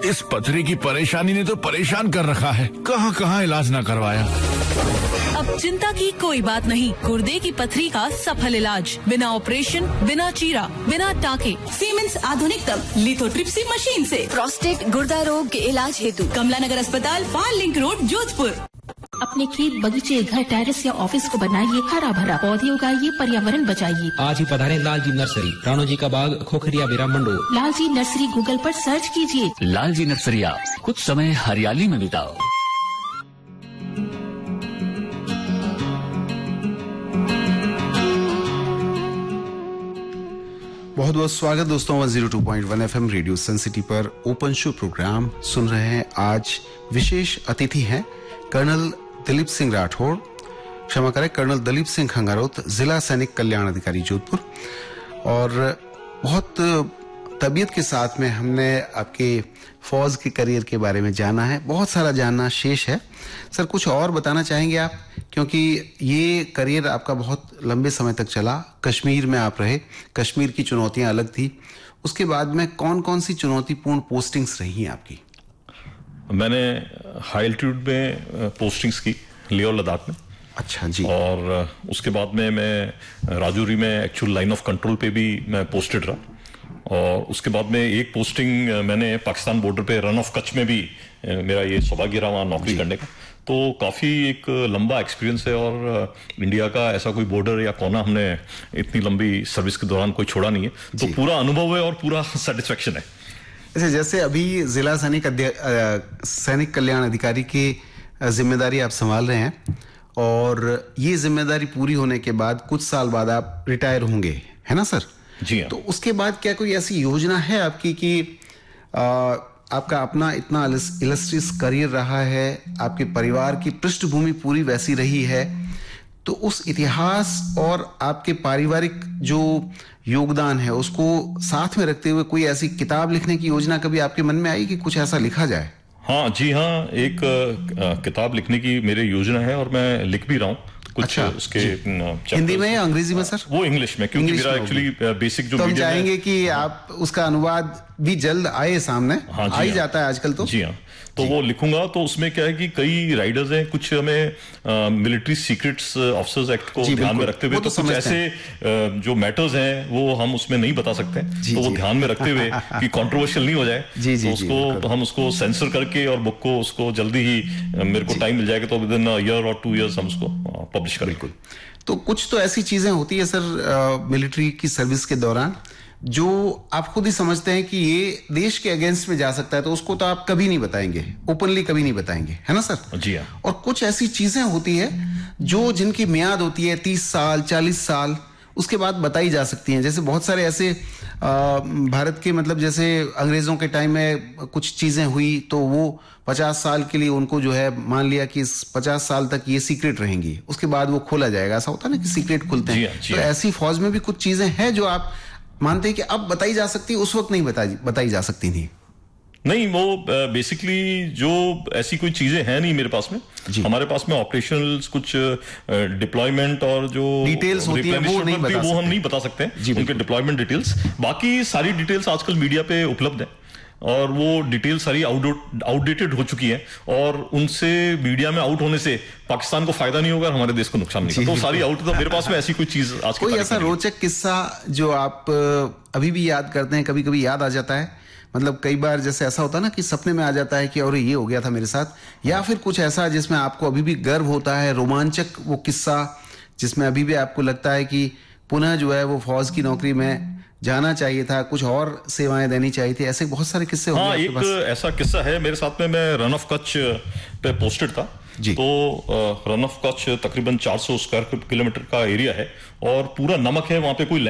इस पथरी की परेशानी ने तो परेशान कर रखा है, कहाँ कहाँ इलाज न करवाया। अब चिंता की कोई बात नहीं। गुर्दे की पथरी का सफल इलाज, बिना ऑपरेशन, बिना चीरा, बिना टाके, सीमेंस आधुनिकतम लिथोट्रिप्सी मशीन से। प्रोस्टेट गुर्दा रोग के इलाज हेतु कमला नगर अस्पताल, पाल लिंक रोड, जोधपुर। अपने खेत, बगीचे, घर, टेरेस या ऑफिस को बनाइए हरा भरा, पौधे उगाइए, पर्यावरण बचाइए। आज ही पधारें लालजी नर्सरी, राणोजी का बाग, खोखरिया, बेरा, मंडो। लालजी नर्सरी गूगल पर सर्च कीजिए। लालजी नर्सरिया, कुछ समय हरियाली में बिताओ। बहुत बहुत स्वागत दोस्तों, 102.1 FM रेडियो सन सिटी पर ओपन शो प्रोग्राम सुन रहे हैं। आज विशेष अतिथि हैं कर्नल दिलीप सिंह राठौड़, क्षमा करें, कर्नल दिलीप सिंह खंगारोत, जिला सैनिक कल्याण अधिकारी जोधपुर। और बहुत तबीयत के साथ में हमने आपके फौज के करियर के बारे में जाना है, बहुत सारा जानना शेष है। सर, कुछ और बताना चाहेंगे आप, क्योंकि ये करियर आपका बहुत लंबे समय तक चला, कश्मीर में आप रहे, कश्मीर की चुनौतियां अलग थी, उसके बाद में कौन कौन सी चुनौतीपूर्ण पोस्टिंग्स रही हैं आपकी? मैंने हाई एल्टीट्यूड में पोस्टिंग्स की, लेह और लद्दाख में। अच्छा जी। और उसके बाद में मैं राजौरी में एक्चुअल लाइन ऑफ कंट्रोल पे भी मैं पोस्टेड रहा। और उसके बाद में एक पोस्टिंग मैंने पाकिस्तान बॉर्डर पे रन ऑफ कच्छ में भी मेरा ये सौभाग्य रहा वहाँ नौकरी करने का। तो काफी एक लंबा एक्सपीरियंस है और इंडिया का ऐसा कोई बॉर्डर या कोना हमने इतनी लंबी सर्विस के दौरान कोई छोड़ा नहीं है। तो पूरा अनुभव है और पूरा सेटिस्फेक्शन है। अच्छा, जैसे अभी जिला सैनिक कल्याण अधिकारी की जिम्मेदारी आप संभाल रहे हैं और ये जिम्मेदारी पूरी होने के बाद कुछ साल बाद आप रिटायर होंगे, है ना सर? जी हाँ। तो उसके बाद क्या कोई ऐसी योजना है आपकी कि आपका अपना इतना इलस्ट्रियस करियर रहा है, आपके परिवार की पृष्ठभूमि पूरी वैसी रही है, तो उस इतिहास और आपके पारिवारिक जो योगदान है उसको साथ में रखते हुए कोई ऐसी किताब लिखने की योजना कभी आपके मन में आई कि कुछ ऐसा लिखा जाए? हाँ जी हाँ, एक किताब लिखने की मेरी योजना है और मैं लिख भी रहा हूँ कुछ। अच्छा, उसके हिंदी में या अंग्रेजी में सर? वो इंग्लिश में, क्योंकि मेरा एक्चुअली बेसिक जो तो हम चाहेंगे कि आप उसका अनुवाद भी जल्द आए सामने। हाँ, आ ही जाता है आजकल तो। जी हाँ, तो वो लिखूंगा। तो उसमें क्या है कि कई राइडर्स हैं, कुछ हमें मिलिट्री सीक्रेट्स ऑफिसर्स एक्ट को ध्यान में रखते हुए, तो कुछ ऐसे जो मैटर्स हैं वो हम उसमें नहीं बता सकते, तो वो ध्यान में रखते हुए कि कंट्रोवर्शियल नहीं हो जाए, तो उसको हम उसको सेंसर करके और बुक को उसको जल्दी ही मेरे को टाइम मिल जाएगा तो विद इन ईयर और 2 years हम उसको पब्लिश करेंगे। तो कुछ तो ऐसी चीजें होती है सर मिलिट्री की सर्विस के दौरान जो आप खुद ही समझते हैं कि ये देश के अगेंस्ट में जा सकता है, तो उसको तो आप कभी नहीं बताएंगे, ओपनली कभी नहीं बताएंगे, है ना सर? जी हाँ। और कुछ ऐसी चीजें होती है जो जिनकी मियाद होती है 30 साल 40 साल, उसके बाद बताई जा सकती हैं। जैसे बहुत सारे ऐसे भारत के, मतलब जैसे अंग्रेजों के टाइम में कुछ चीजें हुई तो वो 50 साल के लिए उनको जो है मान लिया कि 50 साल तक ये सीक्रेट रहेंगी, उसके बाद वो खोला जाएगा। ऐसा होता है ना कि सीक्रेट खुलते हैं। तो ऐसी फौज में भी कुछ चीजें हैं जो आप मानते हैं कि अब बताई जा सकती है, उस वक्त नहीं बताई जा सकती थी? नहीं, वो बेसिकली जो ऐसी कोई चीजें हैं नहीं मेरे पास में। हमारे पास में ऑपरेशनल्स कुछ डिप्लॉयमेंट और जो डिटेल्स होती है वो हम नहीं बता सकते उनके डिप्लॉयमेंट डिटेल्स। बाकी सारी डिटेल्स आजकल मीडिया पे उपलब्ध है और वो डिटेल सारी आउटडेटेड हो चुकी है और उनसे मीडिया में आउट होने से पाकिस्तान को फायदा नहीं होगा, हमारे देश को नुकसान नहीं होगा। तो सारी आउट, तो मेरे पास में ऐसी कोई चीज आज कोई ऐसा रोचक किस्सा जो आप अभी भी याद करते हैं, कभी कभी याद आ जाता है? मतलब कई बार जैसे ऐसा होता है ना कि सपने में आ जाता है कि और ये हो गया था मेरे साथ, या फिर कुछ ऐसा जिसमें आपको अभी भी गर्व होता है, रोमांचक वो किस्सा जिसमें अभी भी आपको लगता है कि पुनः जो है वो फौज की नौकरी में जाना चाहिए था, कुछ और सेवाएं देनी चाहिए थी? ऐसे बहुत सारे किस्से होंगे। हाँ, एक ऐसा किस्सा है मेरे साथ में। मैं रन ऑफ कच्छ पे पोस्टेड था जी। तो रन ऑफ कच्छ तकरीबन 400 स्क्वायर किलोमीटर का एरिया है और पूरा नमक है वहां पे, कोई